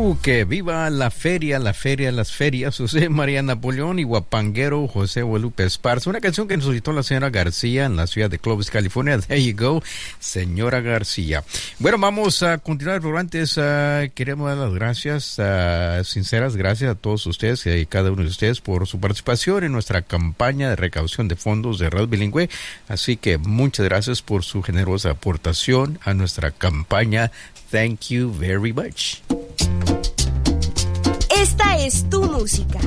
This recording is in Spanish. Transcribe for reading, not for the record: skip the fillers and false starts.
Que viva la feria de las ferias, José María Napoleón y Guapanguero José Guadalupe Esparza. Una canción que nos solicitó la señora García en la ciudad de Clovis, California. There you go, señora García. Bueno, vamos a continuar, pero antes queremos dar las gracias, sinceras gracias a todos ustedes y a cada uno de ustedes por su participación en nuestra campaña de recaudación de fondos de Radio Bilingüe. Así que muchas gracias por su generosa aportación a nuestra campaña. Thank you very much. Esta es tu música.